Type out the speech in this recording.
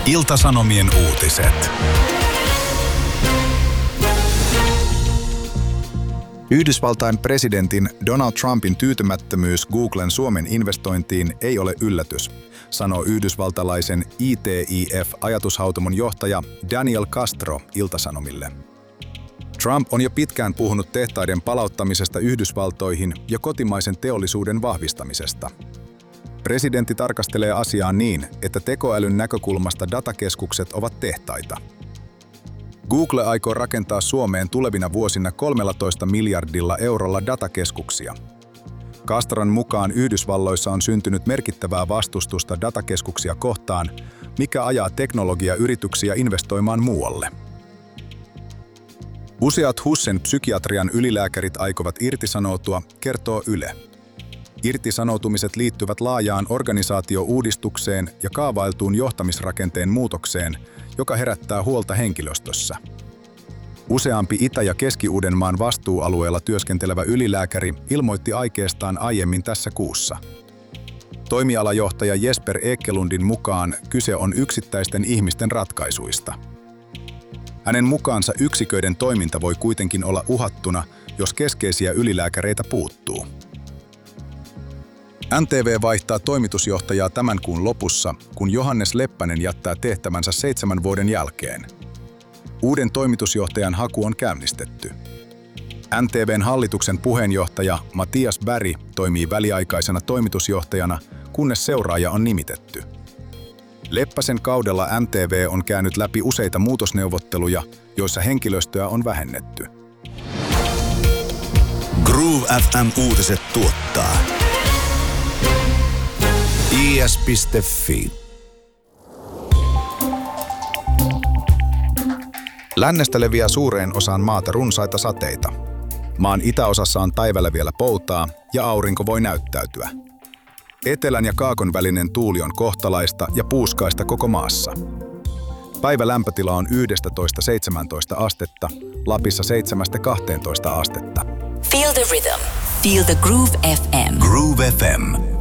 Ilta-Sanomien uutiset. Yhdysvaltain presidentin Donald Trumpin tyytymättömyys Googlen Suomen investointiin ei ole yllätys, sanoo yhdysvaltalaisen ITIF-ajatushautomon johtaja Daniel Castro Ilta-Sanomille. Trump on jo pitkään puhunut tehtaiden palauttamisesta Yhdysvaltoihin ja kotimaisen teollisuuden vahvistamisesta. Presidentti tarkastelee asiaa niin, että tekoälyn näkökulmasta datakeskukset ovat tehtaita. Google aikoo rakentaa Suomeen tulevina vuosina 13 miljardilla eurolla datakeskuksia. Castron mukaan Yhdysvalloissa on syntynyt merkittävää vastustusta datakeskuksia kohtaan, mikä ajaa teknologiayrityksiä investoimaan muualle. Useat HUSen psykiatrian ylilääkärit aikovat irtisanoutua, kertoo Yle. Irtisanoutumiset liittyvät laajaan organisaatiouudistukseen ja kaavailtuun johtamisrakenteen muutokseen, joka herättää huolta henkilöstössä. Useampi Itä- ja Keski-Uudenmaan vastuualueella työskentelevä ylilääkäri ilmoitti aikeestaan aiemmin tässä kuussa. Toimialajohtaja Jesper Ekelundin mukaan kyse on yksittäisten ihmisten ratkaisuista. Hänen mukaansa yksiköiden toiminta voi kuitenkin olla uhattuna, jos keskeisiä ylilääkäreitä puuttuu. NTV vaihtaa toimitusjohtajaa tämän kuun lopussa, kun Johannes Leppänen jättää tehtävänsä 7 vuoden jälkeen. Uuden toimitusjohtajan haku on käynnistetty. NTV:n hallituksen puheenjohtaja Matias Berg toimii väliaikaisena toimitusjohtajana, kunnes seuraaja on nimitetty. Leppäsen kaudella NTV on käynyt läpi useita muutosneuvotteluja, joissa henkilöstöä on vähennetty. Groove FM uutiset tuottaa is.fi. Lännestä leviää suureen osaan maata runsaita sateita. Maan itäosassa on päivällä vielä poutaa ja aurinko voi näyttäytyä. Etelän ja kaakon välinen tuuli on kohtalaista ja puuskaista koko maassa. Päivä lämpötila on 11–17 astetta, Lapissa 7–12 astetta. Feel the rhythm. Feel the Groove FM. Groove FM.